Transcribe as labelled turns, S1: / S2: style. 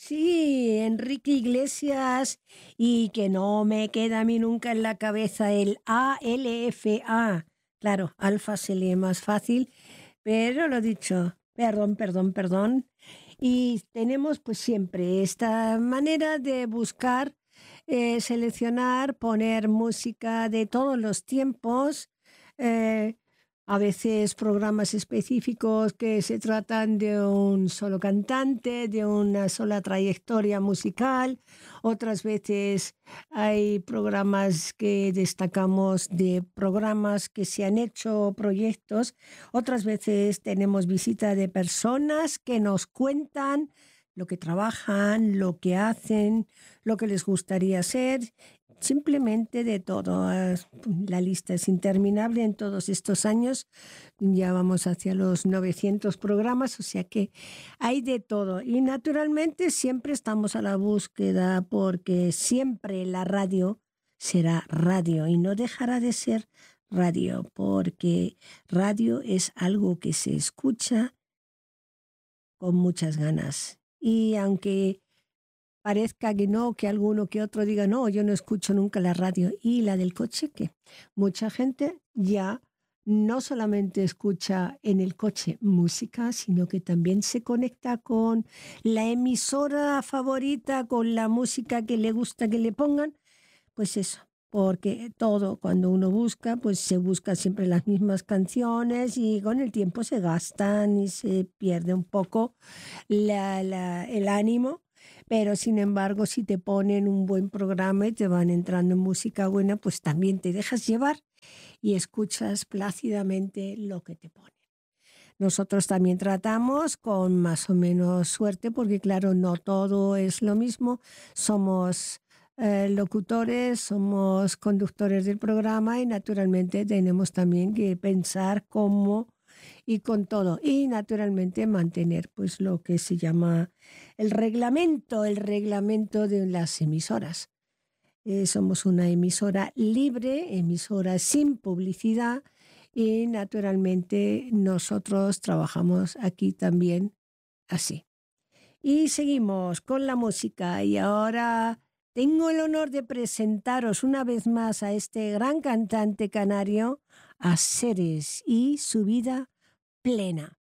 S1: Sí, Enrique Iglesias, y que no me queda a mí nunca en la cabeza el ALFA. Claro, alfa se lee más fácil, pero lo dicho, perdón, perdón, perdón. Y tenemos pues siempre esta manera de buscar, seleccionar, poner música de todos los tiempos, eh, a veces programas específicos que se tratan de un solo cantante, de una sola trayectoria musical. Otras veces hay programas que destacamos de programas que se han hecho, proyectos. Otras veces tenemos visita de personas que nos cuentan lo que trabajan, lo que hacen, lo que les gustaría hacer. Simplemente de todo. La lista es interminable en todos estos años. Ya vamos hacia los 900 programas, o sea que hay de todo. Y naturalmente siempre estamos a la búsqueda porque siempre la radio será radio y no dejará de ser radio porque radio es algo que se escucha con muchas ganas. Y aunque parezca que no, que alguno que otro diga, no, yo no escucho nunca la radio. Y la del coche, que mucha gente ya no solamente escucha en el coche música, sino que también se conecta con la emisora favorita, con la música que le gusta que le pongan. Pues eso, porque todo, cuando uno busca, pues se busca siempre las mismas canciones y con el tiempo se gastan y se pierde un poco el ánimo. Pero sin embargo, si te ponen un buen programa y te van entrando música buena, pues también te dejas llevar y escuchas plácidamente lo que te ponen. Nosotros también tratamos con más o menos suerte, porque claro, no todo es lo mismo. Somos locutores, somos conductores del programa y naturalmente tenemos también que pensar cómo y con todo. Y naturalmente mantener pues lo que se llama el reglamento de las emisoras. Somos una emisora libre, emisora sin publicidad y naturalmente nosotros trabajamos aquí también así. Y seguimos con la música y ahora tengo el honor de presentaros una vez más a este gran cantante canario, a Seres y su vida plena.